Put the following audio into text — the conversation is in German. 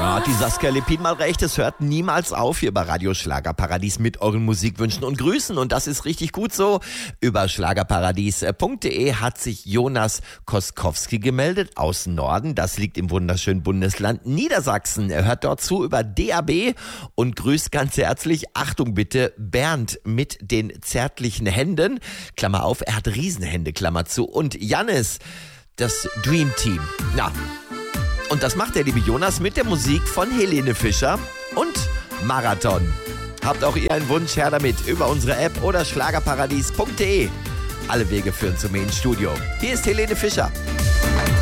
Hat die Saskia Lepin mal recht, es hört niemals auf hier bei Radio Schlagerparadies mit euren Musikwünschen und Grüßen und das ist richtig gut so. Über schlagerparadies.de hat sich Jonas Koskowski gemeldet aus Norden, das liegt im wunderschönen Bundesland Niedersachsen. Er hört dort zu über DAB und grüßt ganz herzlich, Achtung bitte, Bernd mit den zärtlichen Händen, Klammer auf, er hat Riesenhände, Klammer zu, und Jannis, das Dream Team. Na, und das macht der liebe Jonas mit der Musik von Helene Fischer und Marathon. Habt auch ihr einen Wunsch, her damit über unsere App oder schlagerparadies.de. Alle Wege führen zum Main Studio. Hier ist Helene Fischer.